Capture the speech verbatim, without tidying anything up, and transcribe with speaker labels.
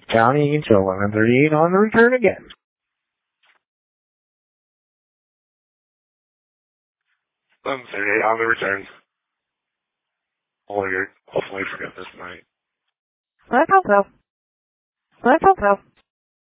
Speaker 1: Counting until eleven thirty-eight on the return again. eleven thirty-eight on the return. Hopefully, hopefully forget this night.
Speaker 2: I hope so. I hope so.